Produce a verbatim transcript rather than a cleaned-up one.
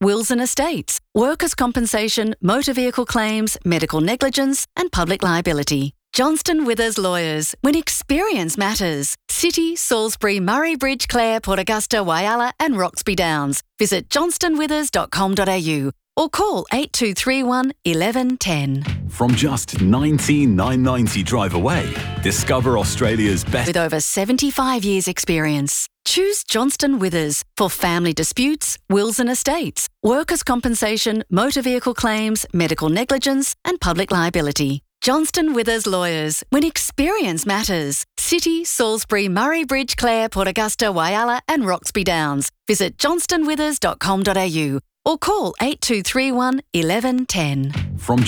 wills and estates, workers' compensation, motor vehicle claims, medical negligence, and public liability. Johnston Withers Lawyers, when experience matters. City, Salisbury, Murray Bridge, Clare, Port Augusta, Whyalla and Roxby Downs. Visit johnston withers dot com dot a u or call eight two three one, one one one zero. From just nineteen thousand nine hundred ninety drive away, discover Australia's best. With over seventy-five years experience. Choose Johnston Withers for family disputes, wills and estates, workers' compensation, motor vehicle claims, medical negligence and public liability. Johnston Withers Lawyers, when experience matters. City, Salisbury, Murray Bridge, Clare, Port Augusta, Whyalla and Roxby Downs. Visit johnston withers dot com dot a u or call eight two three one, one one one zero. From